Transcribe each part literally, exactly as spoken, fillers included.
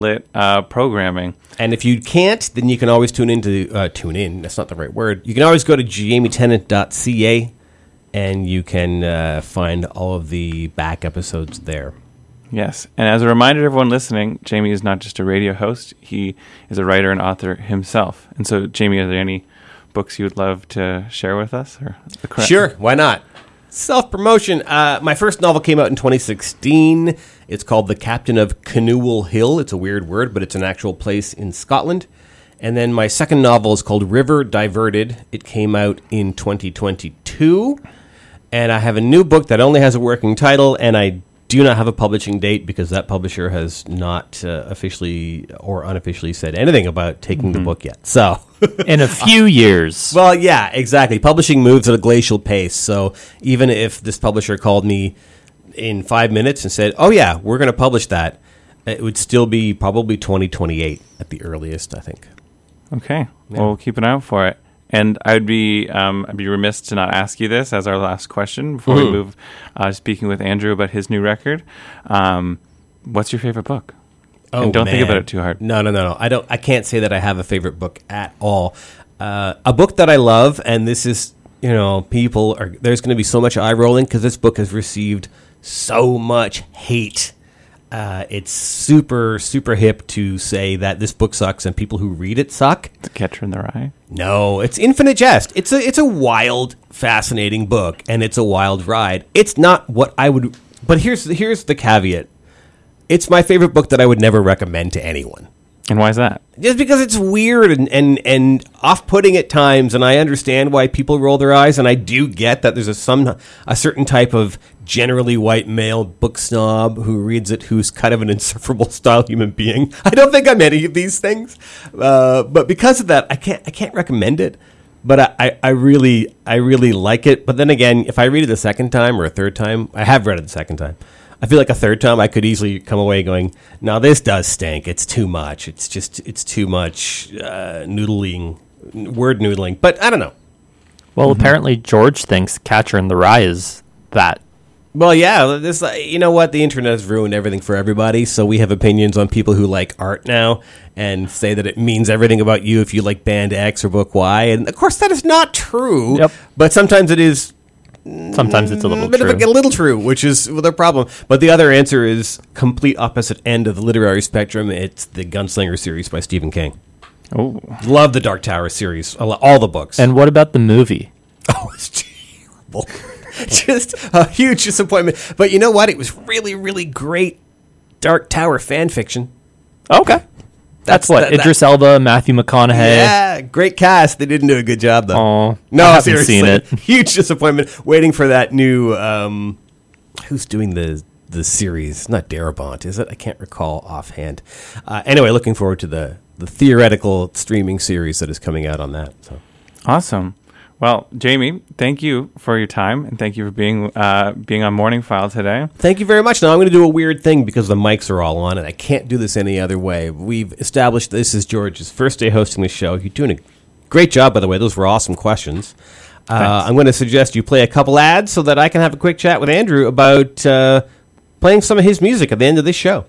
lit uh, programming. And if you can't, then you can always tune into uh, tune in. That's not the right word. You can always go to jamie tennant dot c a, and you can uh, find all of the back episodes there. Yes, and as a reminder to everyone listening, Jamie is not just a radio host; he is a writer and author himself. And so, Jamie, are there any books you would love to share with us? Or the sure, why not? Self-promotion. Uh, my first novel came out in twenty sixteen. It's called The Captain of Canoewell Hill. It's a weird word, but it's an actual place in Scotland. And then my second novel is called River Diverted. It came out in twenty twenty-two. And I have a new book that only has a working title, and I do not have a publishing date because that publisher has not uh, officially or unofficially said anything about taking mm-hmm. the book yet. So, in a few years. Well, yeah, exactly. Publishing moves at a glacial pace. So even if this publisher called me in five minutes and said, "Oh yeah, we're going to publish that," it would still be probably twenty twenty-eight at the earliest, I think. Okay, yeah. Well, we'll keep an eye out for it. And I'd be um, I'd be remiss to not ask you this as our last question before mm-hmm. we move. Uh, speaking with Andrew about his new record, um, what's your favorite book? Oh, and don't man. think about it too hard. No, no, no, no. I don't. I can't say that I have a favorite book at all. Uh, a book that I love, and this is, you know, people are. There's going to be so much eye rolling because this book has received so much hate. Uh, it's super, super hip to say that this book sucks and people who read it suck. The Catcher in the Rye? No, it's Infinite Jest. It's a it's a wild, fascinating book, and it's a wild ride. It's not what I would... But here's here's the caveat. It's my favorite book that I would never recommend to anyone. And why is that? Just because it's weird and, and, and off-putting at times, and I understand why people roll their eyes, and I do get that there's a some a certain type of generally white male book snob who reads it who's kind of an insufferable style human being. I don't think I'm any of these things, uh, but because of that, I can't I can't recommend it. But I, I, I really I really like it. But then again, if I read it a second time or a third time, I have read it the second time. I feel like a third time I could easily come away going, no, this does stink. It's too much. It's just, it's too much uh, noodling, word noodling. But I don't know. Well, mm-hmm. apparently George thinks Catcher in the Rye is that. Well, yeah, this, uh, you know what? The internet has ruined everything for everybody. So we have opinions on people who like art now and say that it means everything about you if you like band X or book Y. And of course, that is not true. Yep. But sometimes it is. Sometimes it's a little bit true. Of a, a little true, which is the problem. But the other answer is complete opposite end of the literary spectrum. It's the Gunslinger series by Stephen King. Oh, love the Dark Tower series, all the books. And what about the movie? Oh, it's terrible. Just a huge disappointment. But you know what? It was really, really great Dark Tower fan fiction. Okay. That's, That's what, that, Idris that, Elba, Matthew McConaughey. Yeah, great cast. They didn't do a good job, though. Oh, no, I haven't seriously. seen it. Huge disappointment. Waiting for that new, um, who's doing the the series? Not Darabont, is it? I can't recall offhand. Uh, anyway, looking forward to the, the theoretical streaming series that is coming out on that. So awesome. Well, Jamie, thank you for your time, and thank you for being uh, being on Morning File today. Thank you very much. Now, I'm going to do a weird thing because the mics are all on, and I can't do this any other way. We've established this is George's first day hosting the show. You're doing a great job, by the way. Those were awesome questions. Uh, I'm going to suggest you play a couple ads so that I can have a quick chat with Andrew about uh, playing some of his music at the end of this show.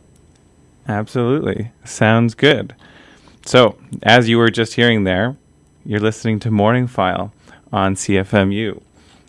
Absolutely. Sounds good. So, as you were just hearing there, you're listening to Morning File on C F M U.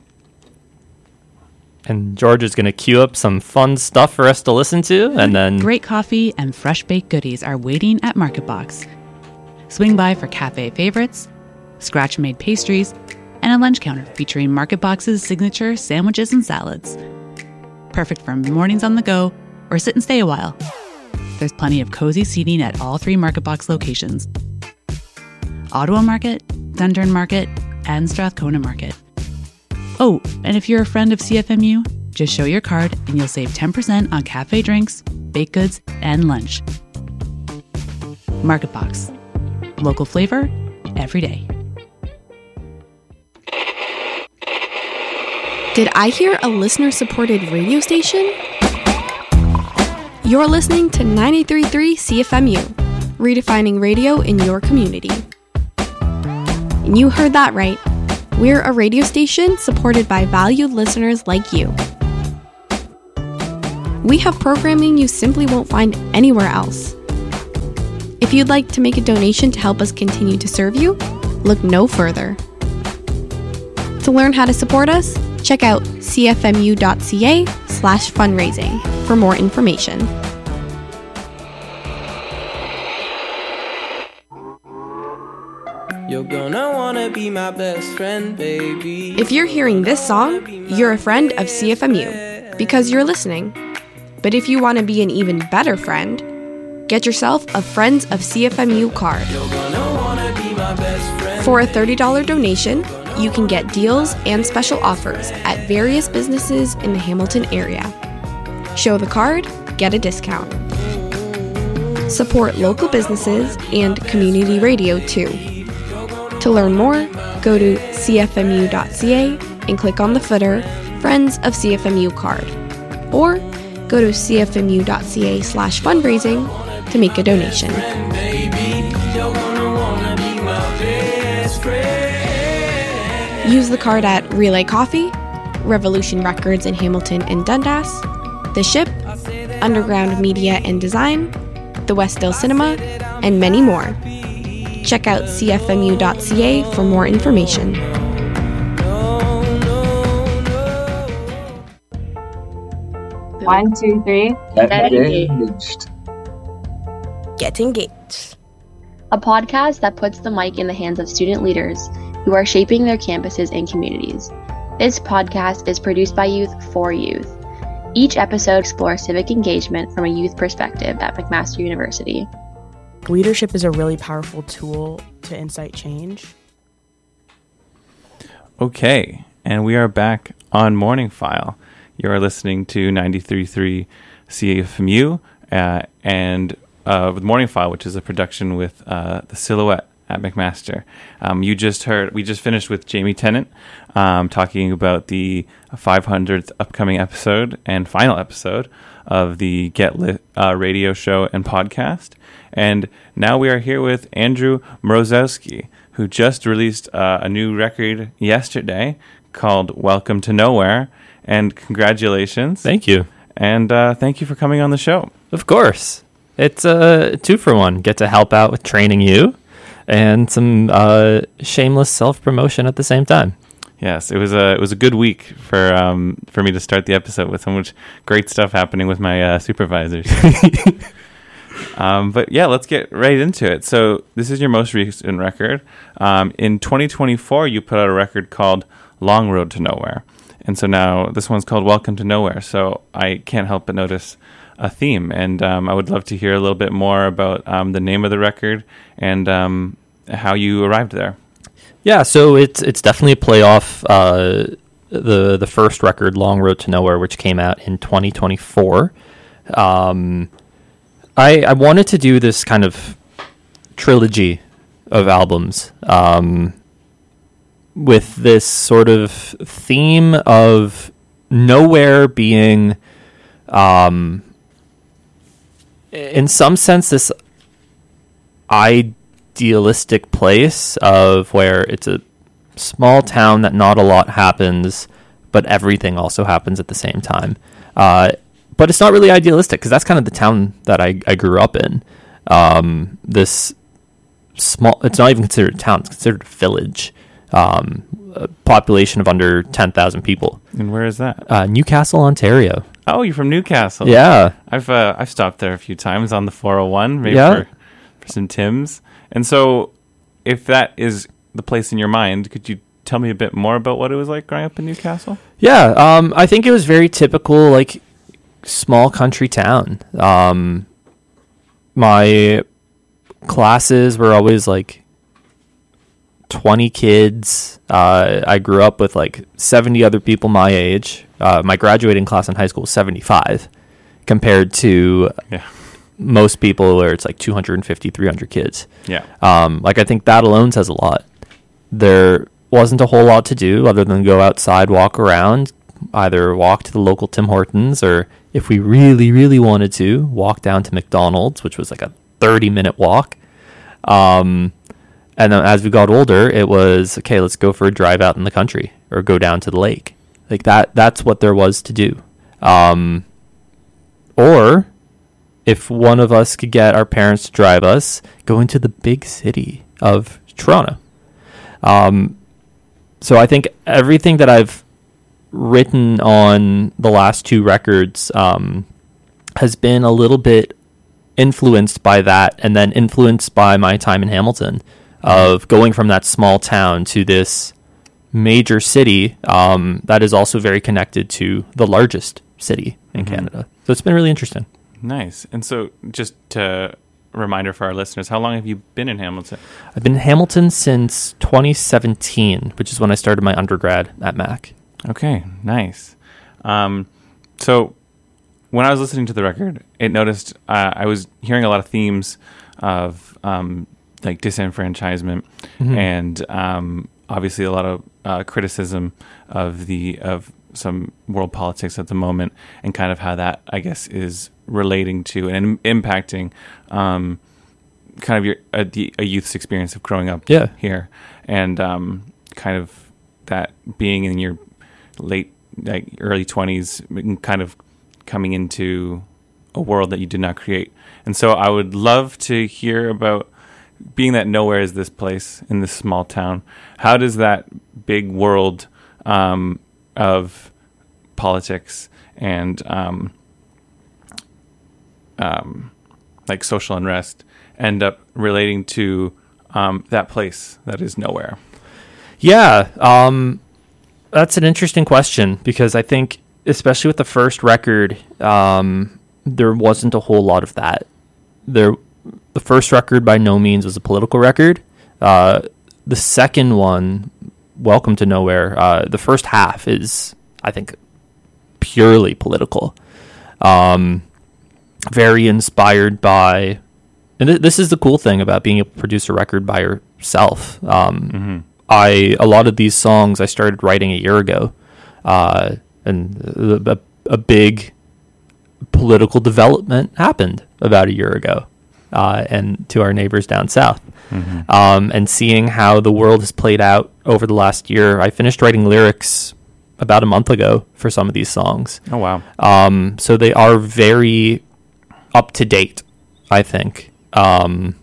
And George is going to queue up some fun stuff for us to listen to, and then... Great coffee and fresh baked goodies are waiting at Market Box. Swing by for cafe favorites, scratch-made pastries, and a lunch counter featuring Market Box's signature sandwiches and salads. Perfect for mornings on the go or sit and stay a while. There's plenty of cozy seating at all three Market Box locations. Ottawa Market, Dundurn Market, and Strathcona Market. Oh, and if you're a friend of C F M U, just show your card and you'll save ten percent on cafe drinks, baked goods, and lunch. Market Box. Local flavor, every day. Did I hear a listener-supported radio station? You're listening to ninety-three point three C F M U, redefining radio in your community. And you heard that right. We're a radio station supported by valued listeners like you. We have programming you simply won't find anywhere else. If you'd like to make a donation to help us continue to serve you, look no further. To learn how to support us, check out cfmu.ca slash fundraising for more information. You're gonna wanna be my best friend, baby. If you're hearing this song, you're a friend of C F M U because you're listening. But if you want to be an even better friend, get yourself a Friends of C F M U card. You're gonna wanna be my best friend. For a thirty dollars donation, you can get deals and special offers at various businesses in the Hamilton area. Show the card, get a discount. Support local businesses and community radio too. To learn more, go to c f m u dot c a and click on the footer Friends of C F M U card. Or go to c f m u dot c a slash fundraising to make a donation. Use the card at Relay Coffee, Revolution Records in Hamilton and Dundas, The Ship, Underground Media and Design, the Westdale Cinema, and many more. Check out c f m u dot c a for more information. One, two, three. Get Get engaged. Get engaged. A podcast that puts the mic in the hands of student leaders who are shaping their campuses and communities. This podcast is produced by youth for youth. Each episode explores civic engagement from a youth perspective at McMaster University. Leadership is a really powerful tool to incite change. Okay, and we are back on Morning File. You are listening to ninety-three point three C F M U uh, and uh, with Morning File, which is a production with uh, the Silhouette at McMaster. Um, you just heard, we just finished with Jamie Tennant um, talking about the five hundredth upcoming episode and final episode of the Get Lit uh, radio show and podcast. And now we are here with Andrew Mrozowski, who just released uh, a new record yesterday called Welcome to Nowhere. And congratulations. Thank you. And uh, thank you for coming on the show. Of course. It's a uh, two for one. Get to help out with training you and some uh, shameless self-promotion at the same time. Yes, it was a it was a good week for um, for me to start the episode with so much great stuff happening with my uh, supervisors. um, but yeah, let's get right into it. So this is your most recent record. Um, in twenty twenty-four, you put out a record called Long Road to Nowhere. And so now this one's called Welcome to Nowhere. So I can't help but notice a theme. And um, I would love to hear a little bit more about um, the name of the record and um, how you arrived there. Yeah, so it's it's definitely a play off uh, the the first record, Long Road to Nowhere, which came out in twenty twenty-four. Um, I I wanted to do this kind of trilogy of albums. Um, with this sort of theme of nowhere being, um, in some sense, this idealistic place of where it's a small town that not a lot happens, but everything also happens at the same time. Uh, but it's not really idealistic because that's kind of the town that I, I grew up in. Um, this small, it's not even considered a town, it's considered a village. Um, a population of under ten thousand people. And where is that? Uh, Newcastle, Ontario. Oh, you're from Newcastle. Yeah. I've uh, I've stopped there a few times on the four oh one, maybe yeah. for, for some Tims. And so if that is the place in your mind, could you tell me a bit more about what it was like growing up in Newcastle? Yeah, um, I think it was very typical, like, small country town. Um, my classes were always, like, twenty kids. Uh, I grew up with like seventy other people my age. Uh, my graduating class in high school was seventy-five compared to yeah. most people where it's like two hundred fifty, three hundred kids. Yeah. Um, like I think that alone says a lot. There wasn't a whole lot to do other than go outside, walk around, either walk to the local Tim Hortons or if we really, really wanted to, walk down to McDonald's, which was like a thirty minute walk. Um, And then as we got older, it was, okay, let's go for a drive out in the country or go down to the lake. Like that, that's what there was to do. Um, or if one of us could get our parents to drive us, go into the big city of Toronto. Um, so I think everything that I've written on the last two records um, has been a little bit influenced by that, and then influenced by my time in Hamilton, of going from that small town to this major city um, that is also very connected to the largest city in mm-hmm. Canada. So it's been really interesting. Nice. And so just to reminder for our listeners, how long have you been in Hamilton? I've been in Hamilton since twenty seventeen, which is when I started my undergrad at Mac. Okay, nice. Um, so when I was listening to the record, it noticed uh, I was hearing a lot of themes of um, like disenfranchisement mm-hmm. and um, obviously a lot of uh, criticism of the of some world politics at the moment, and kind of how that, I guess, is relating to and im- impacting um, kind of your a, a youth's experience of growing up yeah. here, and um, kind of that being in your late, like early twenties, kind of coming into a world that you did not create. And so I would love to hear about, being that nowhere is this place in this small town, how does that big world um, of politics and um, um, like social unrest end up relating to um, that place that is nowhere? Yeah, um, that's an interesting question, because I think, especially with the first record, um, there wasn't a whole lot of that. There, the first record by no means was a political record. Uh, the second one, Welcome to Nowhere, uh, the first half is, I think, purely political. Um, very inspired by, and th- this is the cool thing about being able to produce a record by yourself. Um, mm-hmm. I a lot of these songs I started writing a year ago, uh, and a, a big political development happened about a year ago, uh, and to our neighbors down south. Mm-hmm. Um, and seeing how the world has played out over the last year, I finished writing lyrics about a month ago for some of these songs. Oh wow! Um, so they are very up to date, I think. Um,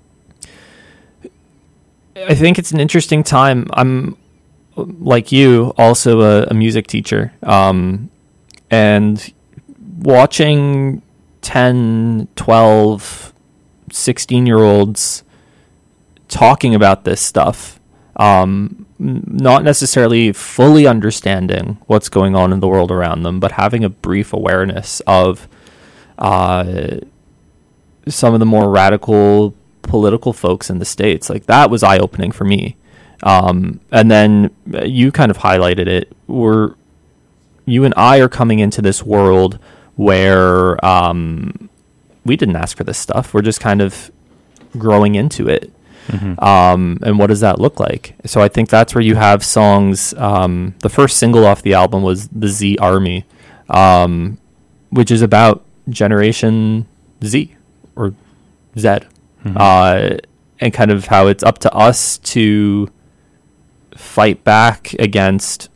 I think it's an interesting time. I'm, like you, also a, a music teacher. Um, and watching ten, twelve, sixteen-year-olds talking about this stuff, um, not necessarily fully understanding what's going on in the world around them, but having a brief awareness of uh, some of the more radical political folks in the States. Like, that was eye-opening for me. Um, and then you kind of highlighted it. We're, you and I are coming into this world where um, we didn't ask for this stuff. We're just kind of growing into it. Mm-hmm. Um, and what does that look like? So I think that's where you have songs. Um, the first single off the album was The Z Army, um, which is about Generation Z or Z. Mm-hmm. Uh, and kind of how it's up to us to fight back against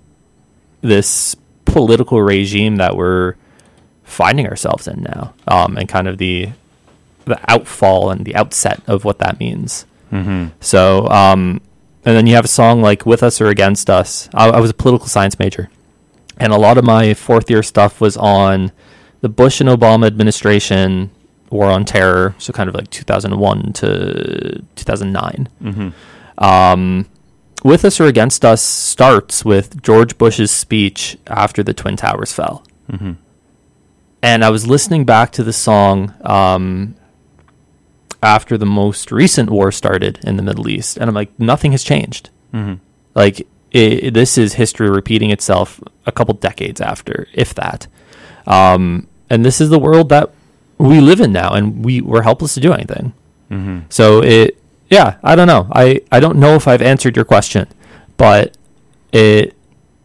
this political regime that we're finding ourselves in now, um, and kind of the the outfall and the outset of what that means. Mm-hmm. So, um, and then you have a song like With Us or Against Us. I, I was a political science major, and a lot of my fourth year stuff was on the Bush and Obama administration, war on terror, so kind of like two thousand one to two thousand nine. Mm-hmm. Um, With Us or Against Us starts with George Bush's speech after the Twin Towers fell. Mm-hmm. And I was listening back to the song um, after the most recent war started in the Middle East, and I'm like, nothing has changed. Mm-hmm. Like, it, this is history repeating itself a couple decades after, if that. Um, and this is the world that we live in now, and we we're helpless to do anything. Mm-hmm. So it, yeah, I don't know. I, I don't know if I've answered your question, but it,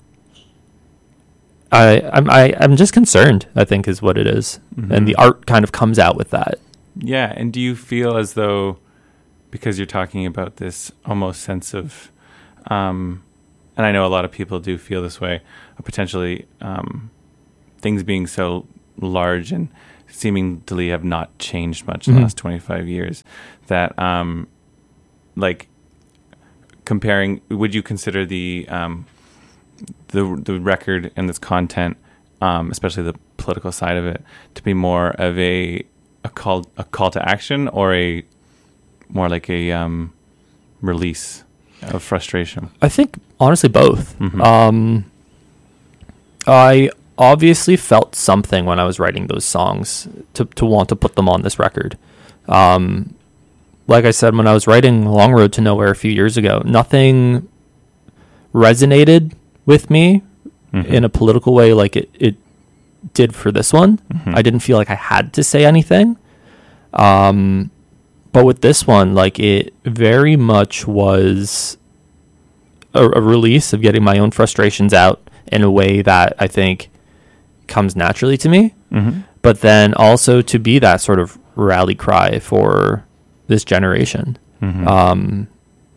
I I'm I, I'm just concerned, I think, is what it is, mm-hmm. and the art kind of comes out with that. Yeah, and do you feel as though, because you're talking about this almost sense of, um, and I know a lot of people do feel this way, potentially um, things being so large and seemingly have not changed much in the Mhm. last twenty-five years. That, um, like, comparing, would you consider the um, the the record and its content, um, especially the political side of it, to be more of a a call a call to action, or a more like a um, release of frustration? I think honestly both. Mhm. Um, I obviously felt something when I was writing those songs to to want to put them on this record. Um, like I said, when I was writing Long Road to Nowhere a few years ago, nothing resonated with me Mhm. in a political way like it, it did for this one. Mhm. I didn't feel like I had to say anything. Um, but with this one, like, it very much was a, a release of getting my own frustrations out in a way that I think comes naturally to me. Mhm. But then also to be that sort of rally cry for this generation. Mhm. Um,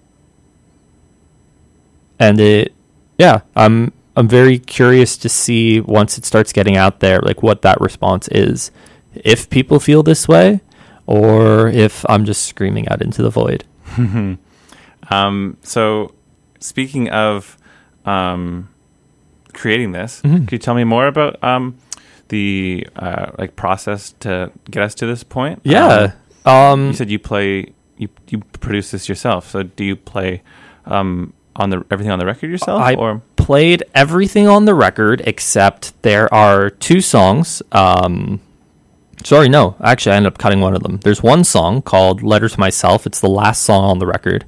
and it, yeah, I'm, I'm very curious to see once it starts getting out there, like what that response is. If people feel this way, or if I'm just screaming out into the void. um, so, speaking of um, creating this, Mhm. could you tell me more about um, the uh, like process to get us to this point? Yeah. Um, Um, you said you play, you you produce this yourself. So, do you play um, on the everything on the record yourself, I or played everything on the record except there are two songs. Um, sorry, no. Actually, I ended up cutting one of them. There's one song called Letter to Myself. It's the last song on the record.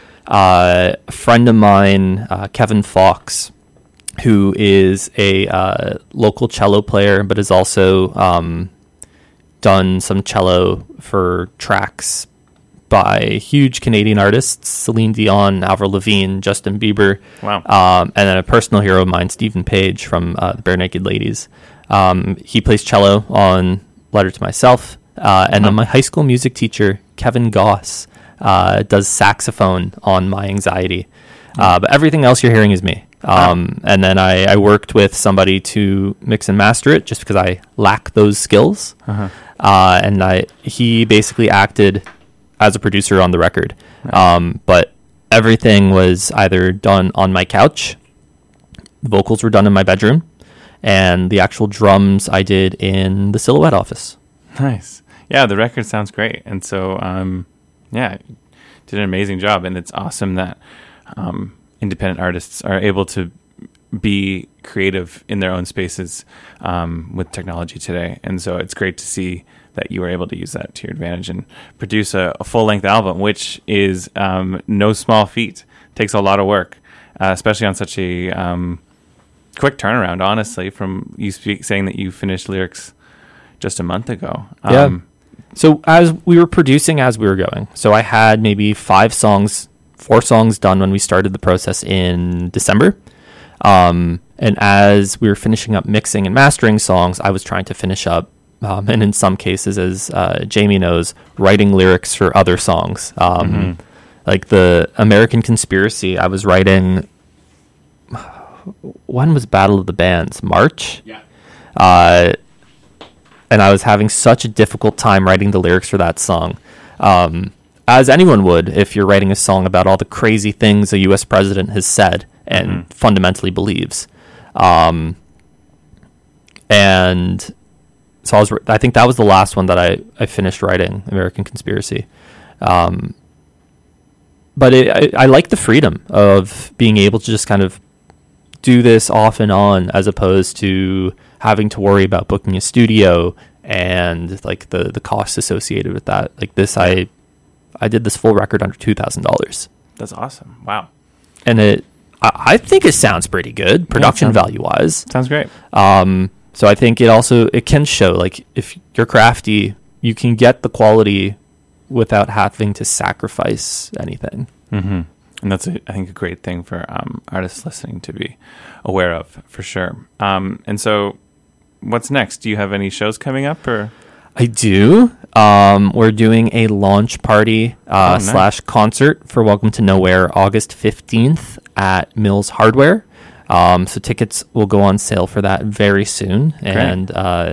Uh, a friend of mine, uh, Kevin Fox, who is a uh, local cello player, but has also um, done some cello for tracks by huge Canadian artists, Celine Dion, Avril Lavigne, Justin Bieber. Wow. Um, and then a personal hero of mine, Stephen Page from uh, the Bare Naked Ladies. Um, he plays cello on Letter to Myself. Uh, and then my high school music teacher, Kevin Goss, uh, does saxophone on My Anxiety. Uh, but everything else you're hearing is me. Um, and then I, I worked with somebody to mix and master it just because I lack those skills. Uh-huh. Uh, and I he basically acted as a producer on the record. Um, but everything was either done on my couch, the vocals were done in my bedroom, and the actual drums I did in the Silhouette office. Nice. Yeah, the record sounds great. And so, um, yeah, you did an amazing job. And it's awesome that um, independent artists are able to be creative in their own spaces um, with technology today. And so it's great to see that you were able to use that to your advantage and produce a, a full-length album, which is um, no small feat. Takes a lot of work, uh, especially on such a um, quick turnaround, honestly, from you speak, saying that you finished lyrics just a month ago. Um, Yeah. So as we were producing as we were going, so I had maybe five songs, four songs done when we started the process in December. Um, and as we were finishing up mixing and mastering songs, I was trying to finish up, um, and in some cases, as uh, Jamie knows, writing lyrics for other songs. Um, Mhm. Like the American Conspiracy, I was writing. When was Battle of the Bands? March? Yeah. Uh, and I was having such a difficult time writing the lyrics for that song. Um, as anyone would if you're writing a song about all the crazy things a U S president has said and Mhm. fundamentally believes. Um, and so I was, I think that was the last one that I, I finished writing, American Conspiracy. Um, but it, I, I like the freedom of being able to just kind of do this off and on, as opposed to having to worry about booking a studio and like the, the costs associated with that. Like this, I, I did this full record under two thousand dollars. That's awesome. Wow. And it, I, I think it sounds pretty good production sounds- value wise. Sounds great. Um, so I think it also, it can show like if you're crafty, you can get the quality without having to sacrifice anything. Mm-hmm. And that's, a, I think, a great thing for um, artists listening to be aware of, for sure. Um, and so, what's next? Do you have any shows coming up, or? I do. Um, we're doing a launch party uh, Oh, nice. slash concert for Welcome to Nowhere, August fifteenth at Mills Hardware. Um, so tickets will go on sale for that very soon, and uh,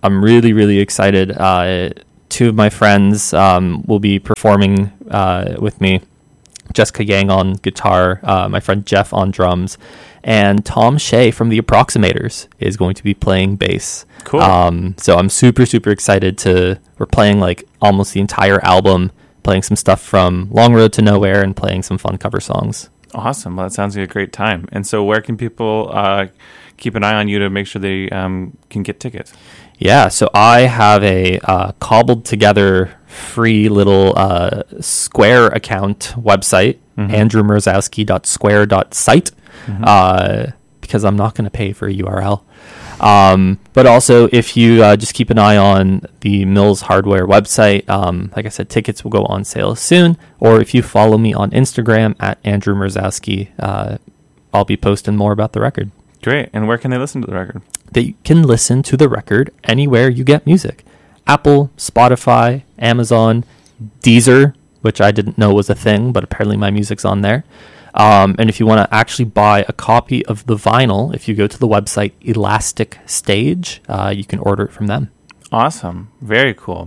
I'm really, really excited. Uh, two of my friends um, will be performing uh, with me. Jessica Yang on guitar, uh, my friend Jeff on drums, and Tom Shea from the Approximators is going to be playing bass. Cool. Um, so I'm super, super excited to, we're playing like almost the entire album, playing some stuff from Long Road to Nowhere and playing some fun cover songs. Awesome. Well, that sounds like a great time. And so where can people uh, keep an eye on you to make sure they um, can get tickets? Yeah, so I have a uh, cobbled together free little uh, Square account website, mm-hmm. andrew merzowski dot square dot site, mm-hmm. uh, because I'm not going to pay for a U R L. Um, but also, if you uh, just keep an eye on the Mills Hardware website, um, like I said, tickets will go on sale soon. Or if you follow me on Instagram at Andrew Merzowski, uh, I'll be posting more about the record. Great. And where can they listen to the record? They can listen to the record anywhere you get music. Apple, Spotify, Amazon, Deezer, which I didn't know was a thing, but apparently my music's on there. Um, and if you want to actually buy a copy of the vinyl, if you go to the website Elastic Stage, uh, you can order it from them. Awesome. Very cool.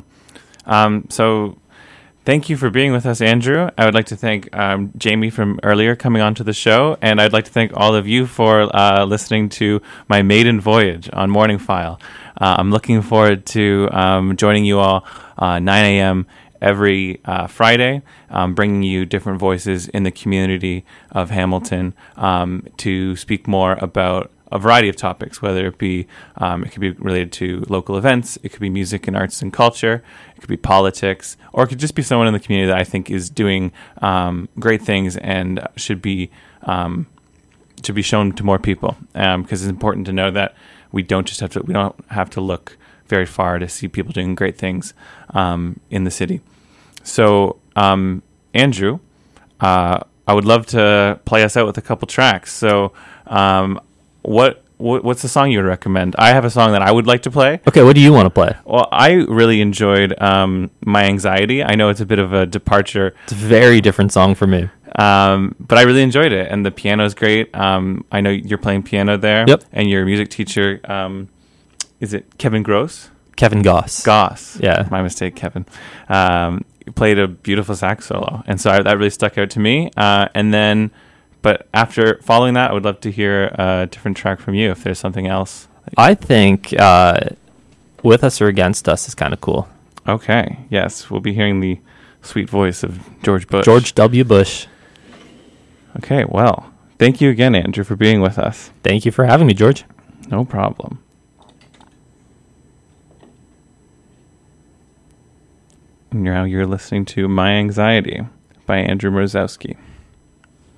Um, so thank you for being with us, Andrew. I would like to thank um, Jamie from earlier coming on to the show, and I'd like to thank all of you for uh, listening to my maiden voyage on Morning File. Uh, I'm looking forward to um, joining you all uh, nine a.m. every uh, Friday, um, bringing you different voices in the community of Hamilton um, to speak more about a variety of topics, whether it be, um, it could be related to local events, it could be music and arts and culture, it could be politics, or it could just be someone in the community that I think is doing um, great things and should be um, should be shown to more people. Um, because it's important to know that we don't just have to we don't have to look very far to see people doing great things um, in the city. So, um, Andrew, uh, I would love to play us out with a couple tracks. So, um, what, what what's the song you would recommend? I have a song that I would like to play. Okay, what do you want to play? Well, I really enjoyed um, My Anxiety. I know it's a bit of a departure. It's a very different song for me. Um, but I really enjoyed it, and the piano is great. Um, I know you're playing piano there. Yep. And your music teacher, um, is it Kevin Gross? Kevin Goss. Goss. Yeah. My mistake, Kevin. Um, played a beautiful sax solo. And so I, that really stuck out to me. Uh, and then, but after following that, I would love to hear a different track from you if there's something else. I think uh, With Us or Against Us is kind of cool. Okay. Yes. We'll be hearing the sweet voice of George Bush. George W. Bush. Okay. Well, thank you again, Andrew, for being with us. Thank you for having me, George. No problem. Now you're listening to My Anxiety by Andrew Merzowski.